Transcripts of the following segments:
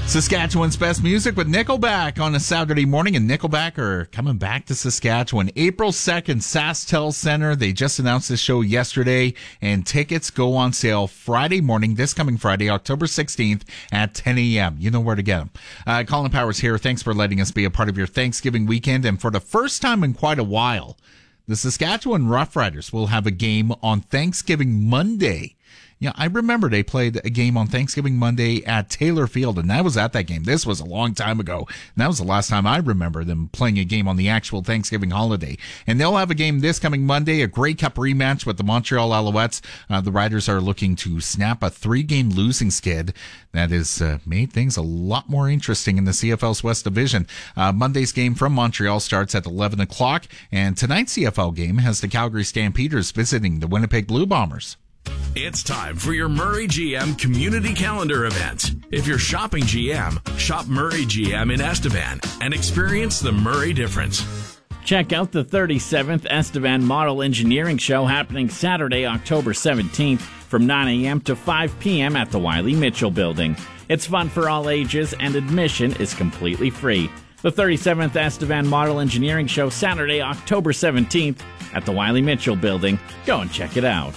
Saskatchewan's best music with Nickelback on a Saturday morning, and Nickelback are coming back to Saskatchewan. April 2nd, SaskTel Center. They just announced this show yesterday, and tickets go on sale Friday morning, this coming Friday, October 16th at 10 a.m. You know where to get them. Colin Powers here. Thanks for letting us be a part of your Thanksgiving weekend, and for the first time in quite a while, the Saskatchewan Roughriders will have a game on Thanksgiving Monday. Yeah, I remember they played a game on Thanksgiving Monday at Taylor Field, and I was at that game. This was a long time ago, and that was the last time I remember them playing a game on the actual Thanksgiving holiday. And they'll have a game this coming Monday, a Grey Cup rematch with the Montreal Alouettes. The Riders are looking to snap a 3-game losing skid that has made things a lot more interesting in the CFL's West Division. Monday's game from Montreal starts at 11 o'clock, and tonight's CFL game has the Calgary Stampeders visiting the Winnipeg Blue Bombers. It's time for your Murray GM community calendar event. If you're shopping GM, shop Murray GM in Estevan and experience the Murray difference. Check out the 37th Estevan Model Engineering Show happening Saturday, October 17th from 9 a.m. to 5 p.m. at the Wiley Mitchell Building. It's fun for all ages and admission is completely free. The 37th Estevan Model Engineering Show Saturday, October 17th at the Wiley Mitchell Building. Go and check it out.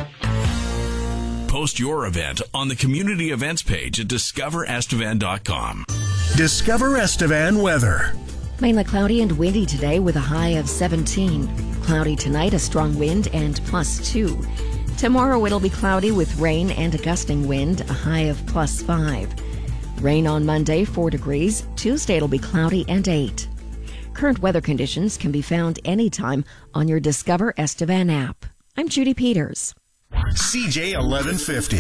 Post your event on the community events page at discoverestevan.com. Discover Estevan weather. Mainly cloudy and windy today with a high of 17. Cloudy tonight, a strong wind and +2. Tomorrow it'll be cloudy with rain and a gusting wind, a high of +5. Rain on Monday, 4 degrees. Tuesday it'll be cloudy and 8. Current weather conditions can be found anytime on your Discover Estevan app. I'm Judy Peters. CJ 1150.